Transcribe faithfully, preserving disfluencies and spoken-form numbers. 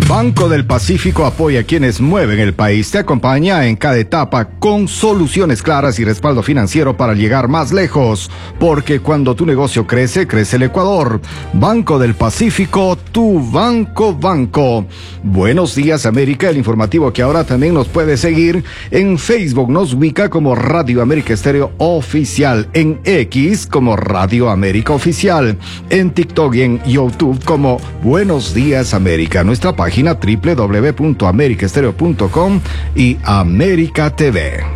Banco del Pacífico apoya a quienes mueven el país. Te acompaña en cada etapa con soluciones claras y respaldo financiero para llegar más lejos. Porque cuando tu negocio crece, crece el Ecuador. Banco del Pacífico, tu banco banco. Buenos días, América, el informativo que ahora también nos puede seguir en Facebook. Nos ubica como Radio América Estéreo Oficial. En X como Radio América Oficial. En TikTok y en YouTube como Buenos Días, América. Nuestra página doble u doble u doble u punto america estéreo punto com y América T V.